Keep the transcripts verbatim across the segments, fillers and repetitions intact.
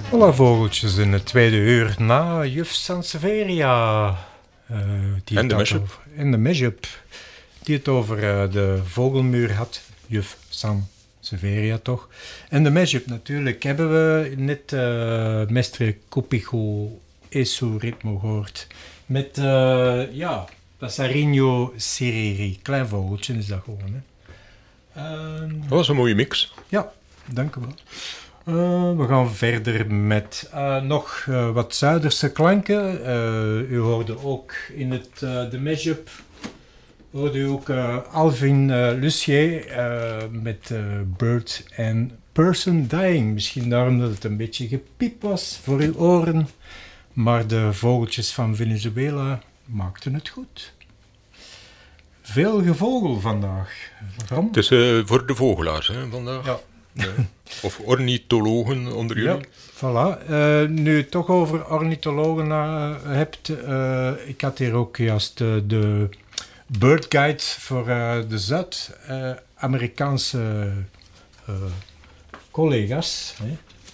Voilà, vogeltjes in het tweede uur na juf Sanseveria. Uh, die en de mashup. En de mashup. Die het over uh, de vogelmuur had. Juf Sanseveria toch. En de mashup natuurlijk hebben we net uh, Mestre Copigo e su ritmo gehoord. Met, uh, ja, Passarinho Sereri. Klein vogeltje is dat gewoon, hè. Uh, dat was een mooie mix. Ja, dank u wel. Uh, we gaan verder met uh, nog uh, wat Zuiderse klanken. Uh, u hoorde ook in het, uh, de mashup hoorde u ook uh, Alvin uh, Lucier uh, met uh, Bird and Person Dying. Misschien daarom dat het een beetje gepiep was voor uw oren. Maar de vogeltjes van Venezuela maakten het goed. Veel gevogel vandaag. Waarom? Het is uh, voor de vogelaars hè, vandaag. Ja. Ja. Of ornithologen onder jullie. Ja, voilà. Uh, nu je het toch over ornithologen uh, hebt. Uh, ik had hier ook juist uh, de Bird Guide voor uh, de Zuid-Amerikaanse uh, collega's. Hè.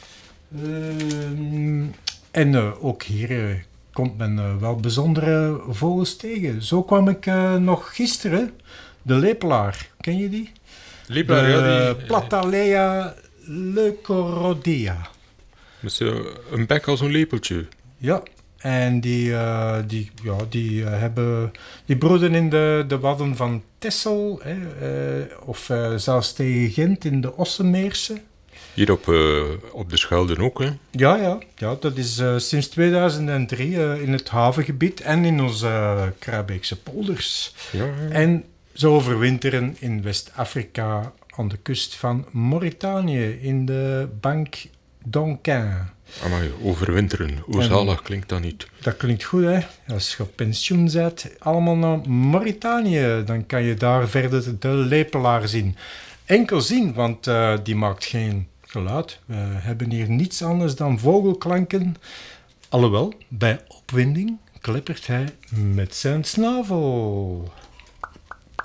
Uh, en uh, ook hier uh, komt men uh, wel bijzondere vogels tegen. Zo kwam ik uh, nog gisteren de lepelaar. Ken je die? Lepelaar, de ja, die... Platalea leucorodia. Met een bek als een lepeltje. Ja, en die, uh, die, ja, die, uh, hebben, die broeden in de, de wadden van Texel, hè, uh, of uh, zelfs tegen Gent in de Ossenmeersen. Hier op, uh, op de Schelde ook, hè? Ja, ja, ja, dat is uh, sinds tweeduizend drie uh, in het havengebied en in onze uh, Kruibeekse polders. Ja, ja. En ze overwinteren in West-Afrika aan de kust van Mauritanië in de Bank d'Onquin. Amai, overwinteren. Hoe zalig klinkt dat niet? Dat klinkt goed, hè. Als je op pensioen bent, allemaal naar Mauritanië, dan kan je daar verder de lepelaar zien. Enkel zien, want uh, die maakt geen geluid. We hebben hier niets anders dan vogelklanken. Alhoewel, bij opwinding kleppert hij met zijn snavel.